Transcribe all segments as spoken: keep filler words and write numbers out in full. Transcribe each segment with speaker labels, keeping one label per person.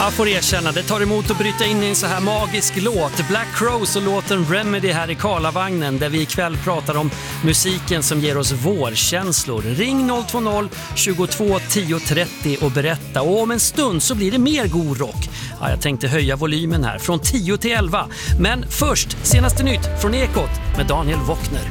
Speaker 1: Jag får erkänna, det tar emot att bryta in i en så här magisk låt. Black Crowes och låten Remedy här i Karlavagnen, där vi ikväll pratar om musiken som ger oss vårkänslor. Ring noll två noll tjugotvå tio trettio och berätta. Och om en stund så blir det mer god rock. Ja, jag tänkte höja volymen här från tio till elva. Men först, senaste nytt från Ekot med Daniel Wockner.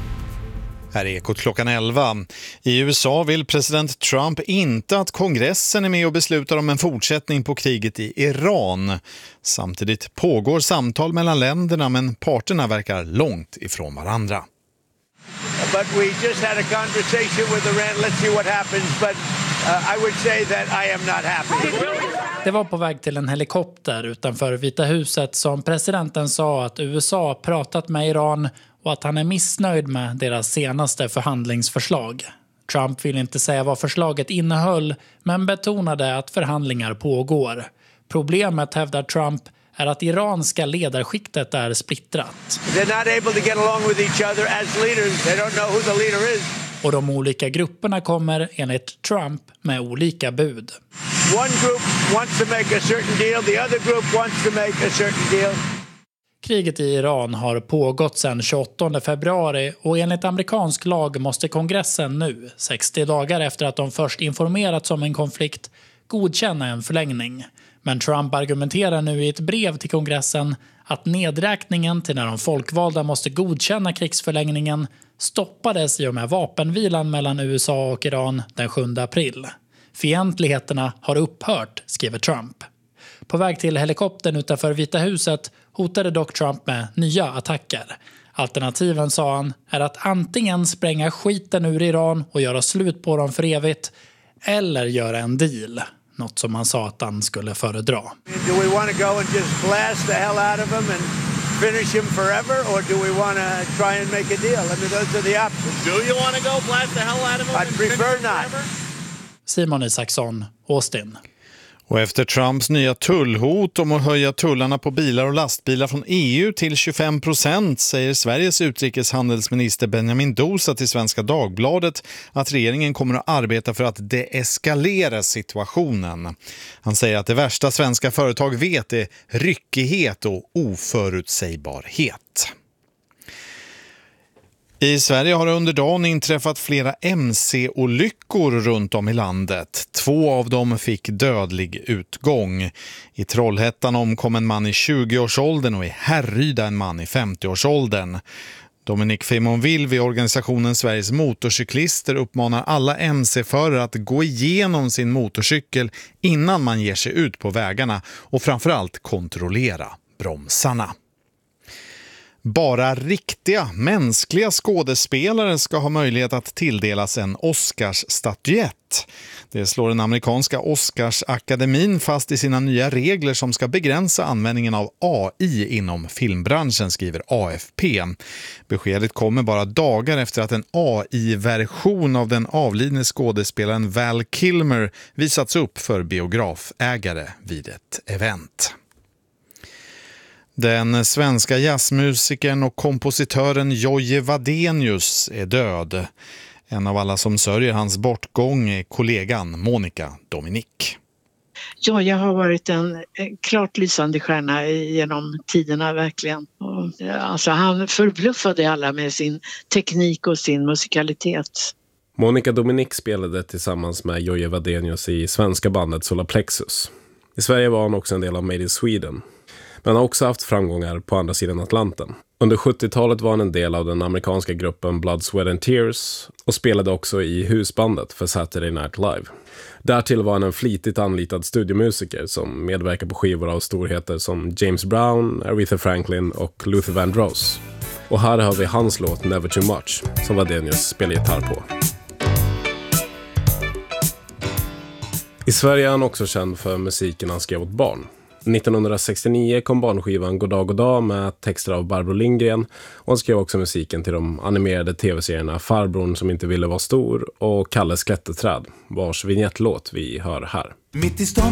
Speaker 2: Här är Ekot klockan elva. I U S A vill president Trump inte att kongressen är med och beslutar om en fortsättning på kriget i Iran. Samtidigt pågår samtal mellan länderna, men parterna verkar långt ifrån varandra.
Speaker 3: But we just had a conversation with Iran. Let's see what happens. But uh, I would say that I am not happy.
Speaker 4: Det var på väg till en helikopter utanför Vita huset som presidenten sa att U S A pratat med Iran och att han är missnöjd med deras senaste förhandlingsförslag. Trump vill inte säga vad förslaget innehöll, men betonade att förhandlingar pågår. Problemet, hävdar Trump, är att iranska ledarskiktet är splittrat.
Speaker 3: They're not able to get along with each other as leaders. They don't know who the leader is.
Speaker 4: Och de olika grupperna kommer, enligt Trump, med olika bud.
Speaker 3: One group wants to make a certain deal. The other group wants to make a certain deal.
Speaker 4: Kriget i Iran har pågått sedan tjugoåttonde februari och enligt amerikansk lag måste kongressen nu, sextio dagar efter att de först informerats om en konflikt, godkänna en förlängning. Men Trump argumenterar nu i ett brev till kongressen att nedräkningen till när de folkvalda måste godkänna krigsförlängningen stoppades i och med vapenvilan mellan U S A och Iran den sjunde april. Fientligheterna har upphört, skriver Trump. På väg till helikoptern utanför Vita huset hotade dock Trump med nya attacker. Alternativen, sa han, är att antingen spränga skiten ur Iran och göra slut på dem för evigt, eller göra en deal. Något som han sa att han skulle föredra.
Speaker 3: Do we want to go and just blast the hell out of him and finish him forever, or do we want to try and make a deal? I mean, those are the options.
Speaker 5: Do you want to go blast the hell out of him?
Speaker 3: I'd prefer not.
Speaker 4: Simon Isaksson, Austin.
Speaker 2: Och efter Trumps nya tullhot om att höja tullarna på bilar och lastbilar från E U till tjugofem procent säger Sveriges utrikeshandelsminister Benjamin Dosa till Svenska Dagbladet att regeringen kommer att arbeta för att deeskalera situationen. Han säger att det värsta svenska företag vet är ryckighet och oförutsägbarhet. I Sverige har det under dagen inträffat flera M C-olyckor runt om i landet. Två av dem fick dödlig utgång. I Trollhättan omkom en man i tjugoårsåldern och i Härryda en man i femtioårsåldern. Dominic Fimonville vid organisationen Sveriges motorcyklister uppmanar alla M C-förare att gå igenom sin motorcykel innan man ger sig ut på vägarna och framförallt kontrollera bromsarna. Bara riktiga, mänskliga skådespelare ska ha möjlighet att tilldelas en Oscarsstatyett. Det slår den amerikanska Oscarsakademin fast i sina nya regler som ska begränsa användningen av A I inom filmbranschen, skriver A F P. Beskedet kommer bara dagar efter att en A I-version av den avlidne skådespelaren Val Kilmer visats upp för biografägare vid ett event. Den svenska jazzmusikern och kompositören Jojje Wadenius är död. En av alla som sörjer hans bortgång är kollegan Monica Dominic.
Speaker 6: Ja, jag har varit en klart lysande stjärna genom tiderna verkligen. Och, alltså, han förbluffade alla med sin teknik och sin musikalitet.
Speaker 7: Monica Dominic spelade tillsammans med Jojje Wadenius i svenska bandet Solar Plexus. I Sverige var han också en del av Made in Sweden. Men har också haft framgångar på andra sidan Atlanten. Under sjuttiotalet var han en del av den amerikanska gruppen Blood, Sweat and Tears och spelade också i husbandet för Saturday Night Live. Därtill var han en flitigt anlitad studiomusiker som medverkar på skivor av storheter som James Brown, Aretha Franklin och Luther Vandross. Och här har vi hans låt Never Too Much som Wadenius spelar gitarr på. I Sverige är han också känd för musiken han skrev åt barn. nittonhundrasextionio kom barnskivan Goddag Goddag med texter av Barbro Lindgren och han skrev också musiken till de animerade tv-serierna Farbrorn som inte ville vara stor och Kalles klätterträd, vars vignettlåt vi hör här. Mitt i stan